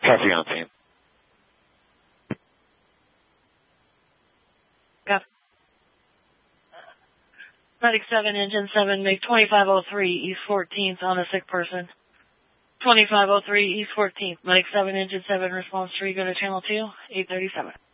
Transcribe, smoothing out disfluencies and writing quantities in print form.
Copy on scene. Copy. Medic 7, Engine 7, make 2503 East 14th on a sick person. 2503 East 14th. Medic 7, Engine 7, response 3, go to channel 2, 837.